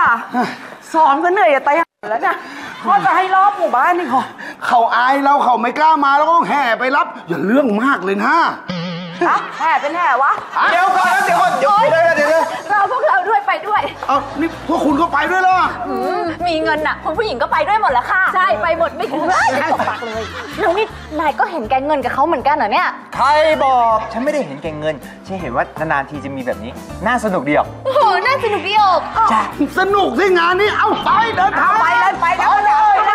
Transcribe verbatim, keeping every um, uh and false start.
จ้ะซ้อมกันเหนื่อยจะตายแล้วนะพ่อจะให้รอบหมู่บ้านนี่เขาเขาอายเราเขาไม่กล้ามาแล้วก็ต้องแห่ไปรับอย่าเรื่องมากเลยนะฮะแห่เป็นแห่วะเดี๋ยวก่อนเดี๋ยวก่อนเดี๋ยวเดี๋ยวเดี๋ยวเราพวกเราด้วยไปด้วยเอานี่พวกคุณก็ไปด้วยเหรอมีเงินน่ะคุณผู้หญิงก็ไปด้วยหมดแล้วค่ะใช่ไปหมดไม่ถึงเลยไม่ตกปากเลยแล้วนี่นายก็เห็นแกเงินกับเขาเหมือนกันเหรอเนี่ยใครบอกฉันไม่ได้เห็นแกเงินฉันเห็นว่านานๆทีจะมีแบบนี้น่าสนุกดีอ่ะโอ้โหน่าสนุกดีออกสนุกสิงานนี้เอาไปเดินทางไปเลยไปแล้ว